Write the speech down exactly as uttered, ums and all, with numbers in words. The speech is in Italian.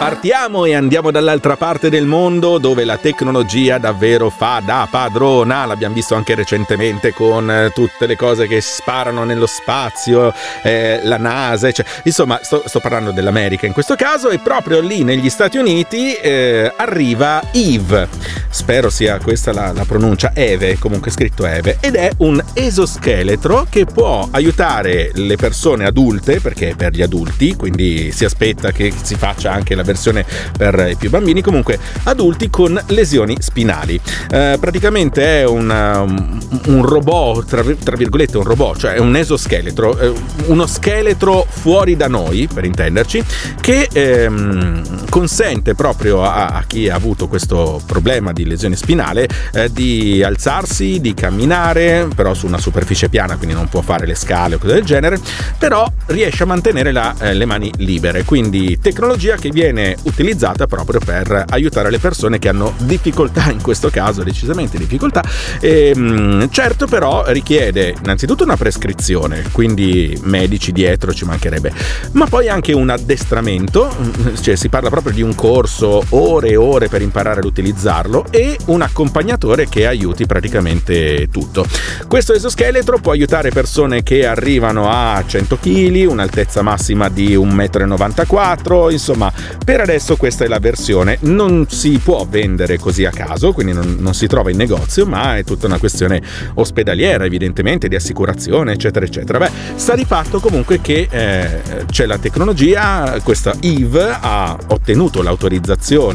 Partiamo e andiamo dall'altra parte del mondo, dove la tecnologia davvero fa da padrona. L'abbiamo visto anche recentemente con eh, tutte le cose che sparano nello spazio, eh, la NASA, cioè, insomma sto, sto parlando dell'America in questo caso, e proprio lì negli Stati Uniti eh, arriva Eve, spero sia questa la, la pronuncia, Eve, comunque scritto Eve, ed è un esoscheletro che può aiutare le persone adulte, perché è per gli adulti, quindi si aspetta che si faccia anche la versione per i più bambini, comunque adulti con lesioni spinali. Eh, praticamente è un, um, un robot, tra, tra virgolette un robot, cioè un esoscheletro, eh, uno scheletro fuori da noi, per intenderci, che ehm, consente proprio a, a chi ha avuto questo problema di lesione spinale eh, di alzarsi, di camminare, però su una superficie piana, quindi non può fare le scale o cose del genere, però riesce a mantenere la, eh, le mani libere, quindi tecnologia che viene utilizzata proprio per aiutare le persone che hanno difficoltà, in questo caso decisamente difficoltà, e, mh, certo però richiede innanzitutto una prescrizione, quindi medici dietro ci mancherebbe, ma poi anche un addestramento, cioè si parla proprio di un corso, ore e ore per imparare ad utilizzarlo, e un accompagnatore che aiuti praticamente tutto. Questo esoscheletro può aiutare persone che arrivano a cento chili, un'altezza massima di un metro e novantaquattro, insomma. Per adesso questa è la versione, non si può vendere così a caso, quindi non, non si trova in negozio, ma è tutta una questione ospedaliera, evidentemente, di assicurazione, eccetera, eccetera. Beh, sta di fatto comunque che eh, c'è la tecnologia, questa Eve ha ottenuto l'autorizzazione